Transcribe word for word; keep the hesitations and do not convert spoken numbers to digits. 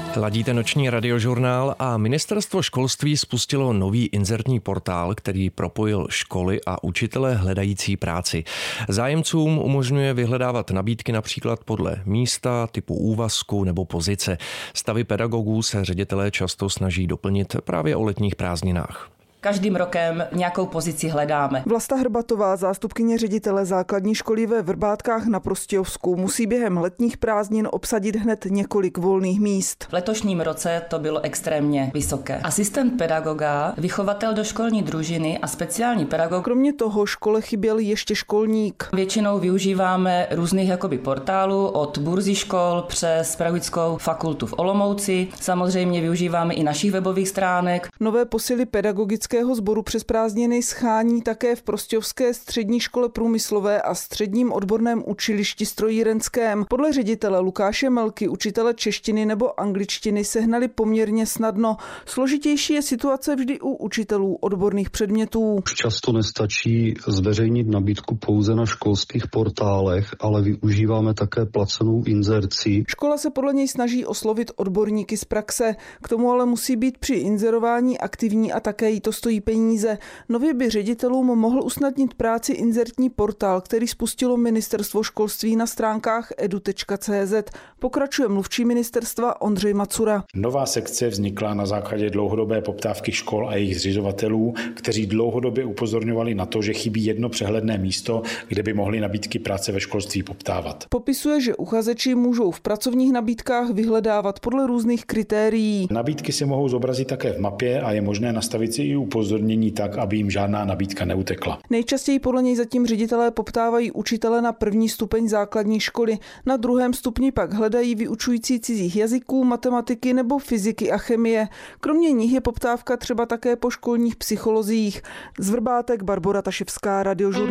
Ladíte noční radiožurnál a ministerstvo školství spustilo nový inzertní portál, který propojil školy a učitele hledající práci. Zájemcům umožňuje vyhledávat nabídky například podle místa, typu úvazku nebo pozice. Stavy pedagogů se ředitelé často snaží doplnit právě o letních prázdninách. Každým rokem nějakou pozici hledáme. Vlasta Hrbatová, zástupkyně ředitele základní školy ve Vrbátkách na Prostějovsku, musí během letních prázdnin obsadit hned několik volných míst. V letošním roce to bylo extrémně vysoké. Asistent pedagoga, vychovatel do školní družiny a speciální pedagog. Kromě toho škole chyběl ještě školník. Většinou využíváme různých jakoby portálů od burzy škol přes Pedagogickou fakultu v Olomouci. Samozřejmě využíváme i našich webových stránek. Nové posily pedagogické sboru přes prázdniny schání také v Prostějovské střední škole průmyslové a středním odborném učilišti strojírenském. Podle ředitele Lukáše Melky učitele češtiny nebo angličtiny sehnali poměrně snadno. Složitější je situace vždy u učitelů odborných předmětů. Často nestačí zveřejnit nabídku pouze na školských portálech, ale využíváme také placenou inzerci. Škola se podle něj snaží oslovit odborníky z praxe. K tomu ale musí být při inzerování aktivní a také jí to stojí peníze. Nově by ředitelům mohl usnadnit práci inzertní portál, který spustilo ministerstvo školství na stránkách edu tečka cé zet. Pokračuje mluvčí ministerstva Ondřej Macura. Nová sekce vznikla na základě dlouhodobé poptávky škol a jejich zřizovatelů, kteří dlouhodobě upozorňovali na to, že chybí jedno přehledné místo, kde by mohli nabídky práce ve školství poptávat. Popisuje, že uchazeči můžou v pracovních nabídkách vyhledávat podle různých kritérií. Nabídky si mohou zobrazit také v mapě a je možné nastavit si i upozornění tak, aby jim žádná nabídka neutekla. Nejčastěji podle něj zatím ředitelé poptávají učitele na první stupeň základní školy. Na druhém stupni pak hledají vyučující cizích jazyků, matematiky nebo fyziky a chemie. Kromě nich je poptávka třeba také po školních psycholozích. Z Vrbátek Barbora Taševská, Radiožurnál.